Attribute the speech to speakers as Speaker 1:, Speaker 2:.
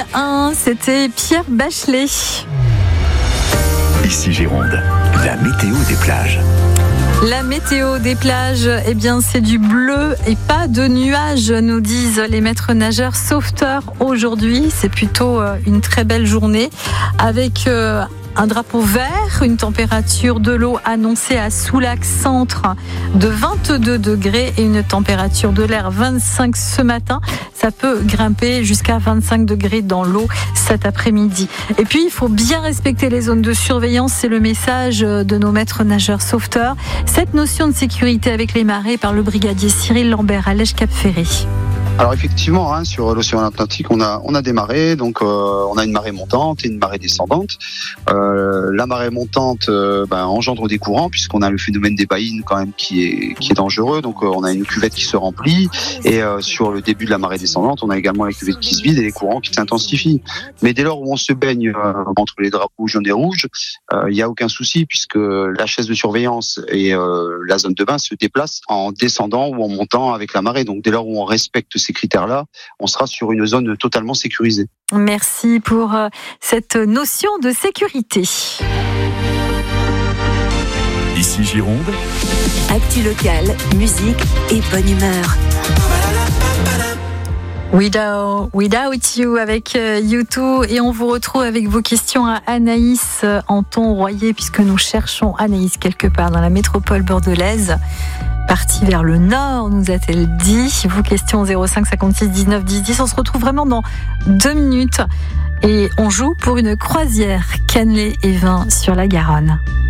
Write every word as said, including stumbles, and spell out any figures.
Speaker 1: mille un, c'était Pierre Bachelet.
Speaker 2: Ici Gironde, la météo des plages.
Speaker 1: La météo des plages, eh bien, c'est du bleu et pas de nuages, nous disent les maîtres nageurs sauveteurs aujourd'hui. C'est plutôt une très belle journée avec un drapeau vert, une température de l'eau annoncée à Soulac Centre de vingt-deux degrés et une température de l'air vingt-cinq ce matin. Ça peut grimper jusqu'à vingt-cinq degrés dans l'eau cet après-midi. Et puis, il faut bien respecter les zones de surveillance. C'est le message de nos maîtres nageurs sauveteurs. Cette notion de sécurité avec les marées par le brigadier Cyril Lambert à Lège-Cap-Ferré.
Speaker 3: Alors effectivement, hein, sur l'océan Atlantique, on a on a des marées, donc euh, on a une marée montante et une marée descendante. Euh, la marée montante euh, ben, engendre des courants puisqu'on a le phénomène des baïnes quand même qui est qui est dangereux. Donc euh, on a une cuvette qui se remplit et euh, sur le début de la marée descendante, on a également la cuvette qui se vide et les courants qui s'intensifient. Mais dès lors où on se baigne euh, entre les drapeaux jaunes et rouges, il euh, y a aucun souci puisque la chaise de surveillance et euh, la zone de bain se déplacent en descendant ou en montant avec la marée. Donc dès lors où on respecte ces critères-là, on sera sur une zone totalement sécurisée.
Speaker 1: Merci pour cette notion de sécurité.
Speaker 2: Ici Gironde.
Speaker 4: Actu locale, musique et bonne humeur.
Speaker 1: Without, Without You avec U deux et on vous retrouve avec vos questions à Anaïs Anton-Royer puisque nous cherchons Anaïs quelque part dans la métropole bordelaise. Partie vers le nord, nous a-t-elle dit. Vos questions zéro cinq cinquante-six dix-neuf dix dix. On se retrouve vraiment dans deux minutes et on joue pour une croisière cannelée et vin sur la Garonne.